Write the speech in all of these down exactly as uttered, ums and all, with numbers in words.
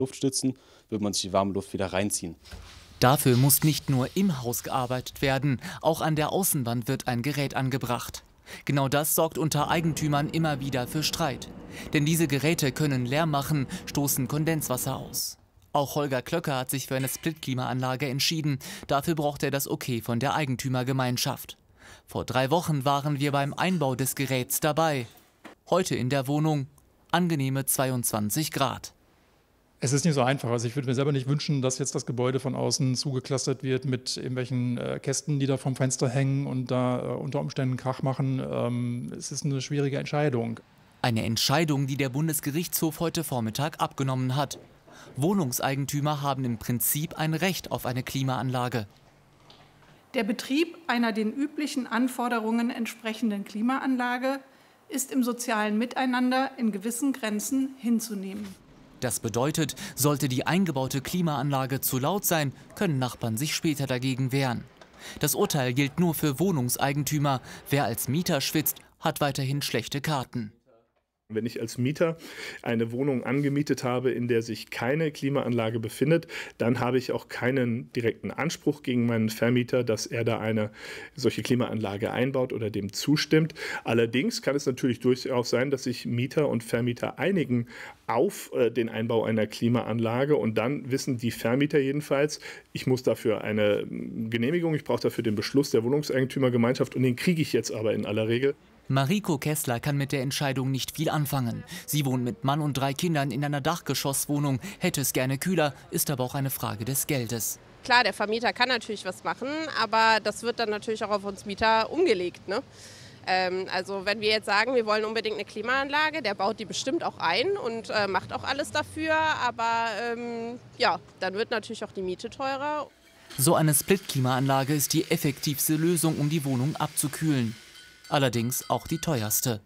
Luftstützen, wird man sich die warme Luft wieder reinziehen. Dafür muss nicht nur im Haus gearbeitet werden, auch an der Außenwand wird ein Gerät angebracht. Genau das sorgt unter Eigentümern immer wieder für Streit. Denn diese Geräte können Lärm machen, stoßen Kondenswasser aus. Auch Holger Klöcker hat sich für eine Split-Klimaanlage entschieden. Dafür braucht er das Okay von der Eigentümergemeinschaft. Vor drei Wochen waren wir beim Einbau des Geräts dabei. Heute in der Wohnung angenehme zweiundzwanzig Grad. Es ist nicht so einfach. Also ich würde mir selber nicht wünschen, dass jetzt das Gebäude von außen zugeklustert wird mit irgendwelchen äh, Kästen, die da vom Fenster hängen und da äh, unter Umständen Krach machen. Ähm, es ist eine schwierige Entscheidung. Eine Entscheidung, die der Bundesgerichtshof heute Vormittag abgenommen hat. Wohnungseigentümer haben im Prinzip ein Recht auf eine Klimaanlage. Der Betrieb einer den üblichen Anforderungen entsprechenden Klimaanlage ist im sozialen Miteinander in gewissen Grenzen hinzunehmen. Das bedeutet, sollte die eingebaute Klimaanlage zu laut sein, können Nachbarn sich später dagegen wehren. Das Urteil gilt nur für Wohnungseigentümer. Wer als Mieter schwitzt, hat weiterhin schlechte Karten. Wenn ich als Mieter eine Wohnung angemietet habe, in der sich keine Klimaanlage befindet, dann habe ich auch keinen direkten Anspruch gegen meinen Vermieter, dass er da eine solche Klimaanlage einbaut oder dem zustimmt. Allerdings kann es natürlich durchaus sein, dass sich Mieter und Vermieter einigen auf äh, den Einbau einer Klimaanlage und dann wissen die Vermieter jedenfalls, ich muss dafür eine Genehmigung, ich brauche dafür den Beschluss der Wohnungseigentümergemeinschaft und den kriege ich jetzt aber in aller Regel. Mariko Kessler kann mit der Entscheidung nicht viel anfangen. Sie wohnt mit Mann und drei Kindern in einer Dachgeschosswohnung, hätte es gerne kühler, ist aber auch eine Frage des Geldes. Klar, der Vermieter kann natürlich was machen, aber das wird dann natürlich auch auf uns Mieter umgelegt, ne? Ähm, also wenn wir jetzt sagen, wir wollen unbedingt eine Klimaanlage, der baut die bestimmt auch ein und äh, macht auch alles dafür, aber ähm, ja, dann wird natürlich auch die Miete teurer. So eine Split-Klimaanlage ist die effektivste Lösung, um die Wohnung abzukühlen. Allerdings auch die teuerste.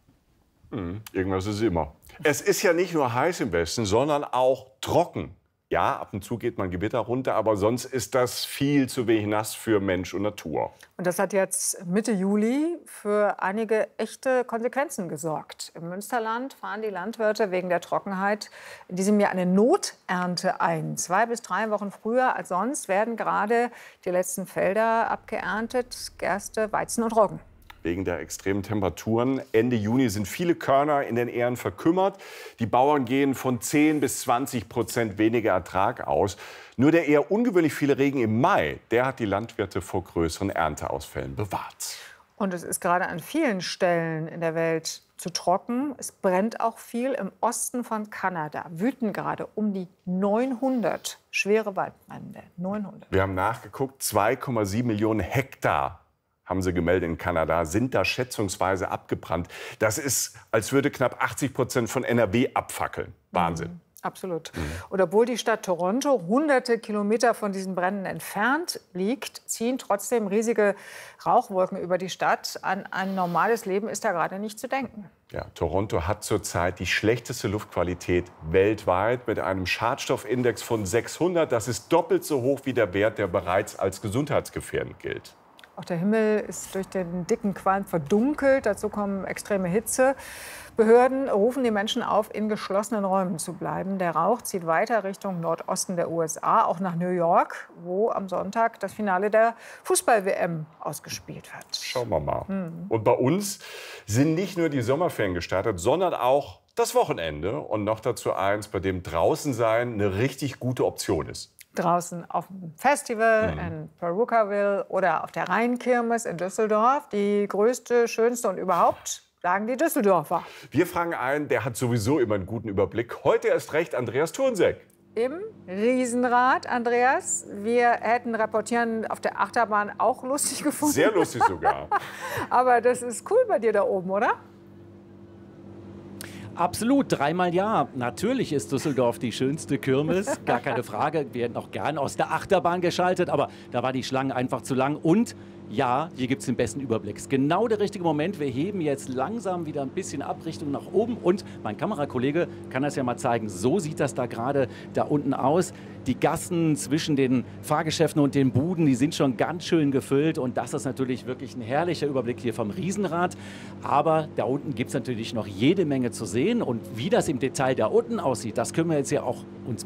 Hm, irgendwas ist immer. Es ist ja nicht nur heiß im Westen, sondern auch trocken. Ja, ab und zu geht mal ein Gewitter runter, aber sonst ist das viel zu wenig nass für Mensch und Natur. Und das hat jetzt Mitte Juli für einige echte Konsequenzen gesorgt. Im Münsterland fahren die Landwirte wegen der Trockenheit in diesem Jahr eine Noternte ein. Zwei bis drei Wochen früher als sonst werden gerade die letzten Felder abgeerntet, Gerste, Weizen und Roggen. Wegen der extremen Temperaturen. Ende Juni sind viele Körner in den Ähren verkümmert. Die Bauern gehen von zehn bis zwanzig Prozent weniger Ertrag aus. Nur der eher ungewöhnlich viele Regen im Mai, der hat die Landwirte vor größeren Ernteausfällen bewahrt. Und es ist gerade an vielen Stellen in der Welt zu trocken. Es brennt auch viel. Im Osten von Kanada wüten gerade um die neunhundert schwere Waldbrände. neunhundert. Wir haben nachgeguckt, zwei Komma sieben Millionen Hektar haben sie gemeldet in Kanada, sind da schätzungsweise abgebrannt. Das ist, als würde knapp achtzig Prozent von N R W abfackeln. Wahnsinn. Mhm, absolut. Mhm. Und obwohl die Stadt Toronto hunderte Kilometer von diesen Bränden entfernt liegt, ziehen trotzdem riesige Rauchwolken über die Stadt. An ein normales Leben ist da gerade nicht zu denken. Ja, Toronto hat zurzeit die schlechteste Luftqualität weltweit mit einem Schadstoffindex von sechshundert. Das ist doppelt so hoch wie der Wert, der bereits als gesundheitsgefährdend gilt. Auch der Himmel ist durch den dicken Qualm verdunkelt. Dazu kommen extreme Hitze. Behörden rufen die Menschen auf, in geschlossenen Räumen zu bleiben. Der Rauch zieht weiter Richtung Nordosten der U S A, auch nach New York, wo am Sonntag das Finale der Fußball-W M ausgespielt wird. Schauen wir mal. Mhm. Und bei uns sind nicht nur die Sommerferien gestartet, sondern auch das Wochenende. Und noch dazu eins, bei dem draußen sein eine richtig gute Option ist. Draußen auf dem Festival mhm. in Perukaville oder auf der Rheinkirmes in Düsseldorf. Die größte, schönste und überhaupt, sagen die Düsseldorfer. Wir fragen einen, der hat sowieso immer einen guten Überblick. Heute erst recht Andreas Thurnsek. Im Riesenrad, Andreas. Wir hätten Reportieren auf der Achterbahn auch lustig gefunden. Sehr lustig sogar. Aber das ist cool bei dir da oben, oder? Absolut, dreimal ja. Natürlich ist Düsseldorf die schönste Kirmes, gar keine Frage. Wir hätten auch gern aus der Achterbahn geschaltet, aber da war die Schlange einfach zu lang. Und ja, hier gibt es den besten Überblick. Es ist genau der richtige Moment. Wir heben jetzt langsam wieder ein bisschen ab Richtung nach oben. Und mein Kamerakollege kann das ja mal zeigen. So sieht das da gerade da unten aus. Die Gassen zwischen den Fahrgeschäften und den Buden, die sind schon ganz schön gefüllt. Und das ist natürlich wirklich ein herrlicher Überblick hier vom Riesenrad. Aber da unten gibt es natürlich noch jede Menge zu sehen. Und wie das im Detail da unten aussieht, das können wir jetzt ja auch uns